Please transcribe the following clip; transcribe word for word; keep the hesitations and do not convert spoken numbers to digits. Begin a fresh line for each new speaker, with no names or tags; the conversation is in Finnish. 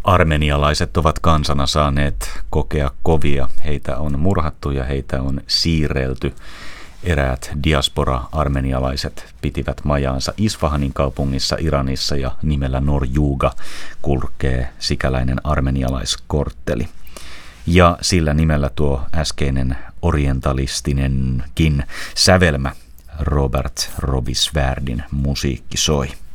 Armenialaiset ovat kansana saaneet kokea kovia. Heitä on murhattu ja heitä on siirrelty. Eräät diaspora-armenialaiset pitivät majaansa Isfahanin kaupungissa Iranissa ja nimellä Norjuga kulkee sikäläinen armenialaiskortteli. Ja sillä nimellä tuo äskeinen orientalistinenkin sävelmä Robert Robi Svärdin musiikki soi.